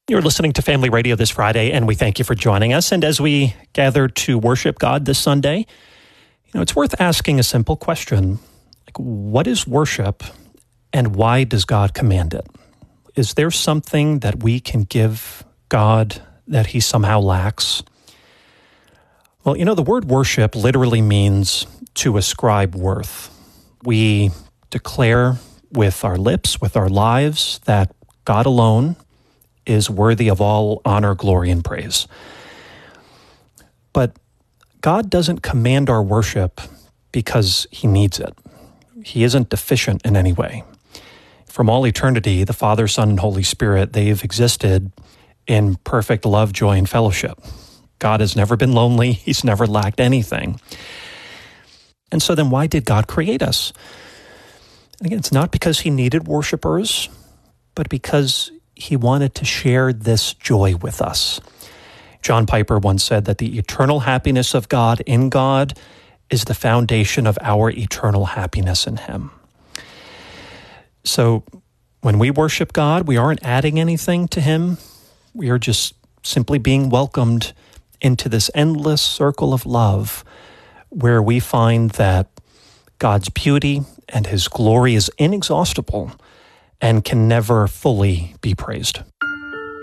You're listening to Family Radio this Friday, and we thank you for joining us. And as we gather to worship God this Sunday, it's worth asking a simple question. What is worship, and why does God command it? Is there something that we can give God that he somehow lacks? Well, the word worship literally means to ascribe worth. We declare with our lips, with our lives, that God alone is worthy of all honor, glory, and praise. But God doesn't command our worship because he needs it. He isn't deficient in any way. From all eternity, the Father, Son, and Holy Spirit, they've existed in perfect love, joy, and fellowship. God has never been lonely. He's never lacked anything. And so then why did God create us? And again, it's not because he needed worshipers, but because he wanted to share this joy with us. John Piper once said that the eternal happiness of God in God is the foundation of our eternal happiness in him. So when we worship God, we aren't adding anything to him. We are just simply being welcomed into this endless circle of love where we find that God's beauty and his glory is inexhaustible and can never fully be praised.